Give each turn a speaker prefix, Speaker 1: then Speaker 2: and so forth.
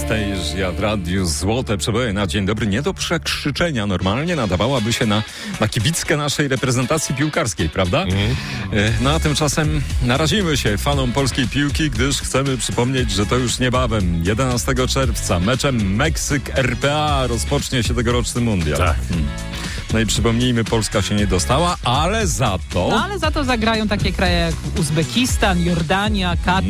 Speaker 1: Anastasia w radiu Złote Przeboje na dzień dobry. Nie do przekrzyczenia normalnie, nadawałaby się na kibickę naszej reprezentacji piłkarskiej, prawda? No a tymczasem narazimy się fanom polskiej piłki, gdyż chcemy przypomnieć, że to już niebawem, 11 czerwca, meczem Meksyk-RPA rozpocznie się tegoroczny mundial.
Speaker 2: Tak.
Speaker 1: No i przypomnijmy, Polska się nie dostała, ale za to...
Speaker 3: No ale za to zagrają takie kraje jak Uzbekistan, Jordania, Katar.